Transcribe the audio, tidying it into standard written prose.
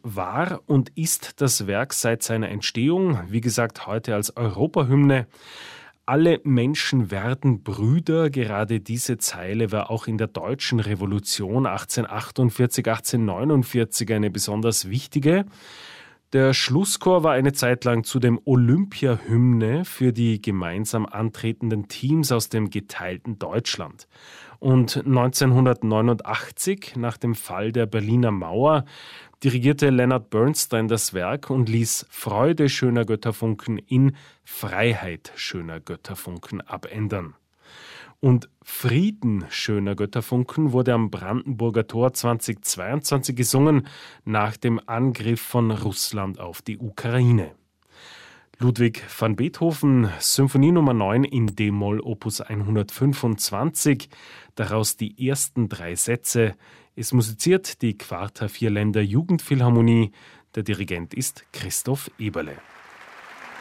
war und ist das Werk seit seiner Entstehung, wie gesagt, heute als Europahymne. Alle Menschen werden Brüder. Gerade diese Zeile war auch in der Deutschen Revolution 1848, 1849 eine besonders wichtige. Der Schlusschor war eine Zeit lang zudem Olympia-Hymne für die gemeinsam antretenden Teams aus dem geteilten Deutschland. Und 1989, nach dem Fall der Berliner Mauer, dirigierte Leonard Bernstein das Werk und ließ Freude schöner Götterfunken in Freiheit schöner Götterfunken abändern. Und Frieden schöner Götterfunken wurde am Brandenburger Tor 2022 gesungen nach dem Angriff von Russland auf die Ukraine. Ludwig van Beethoven, Symphonie Nummer 9 in d-Moll Opus 125, daraus die ersten 3 Sätze. Es musiziert die Quarta Vierländer Jugendphilharmonie. Der Dirigent ist Christoph Eberle.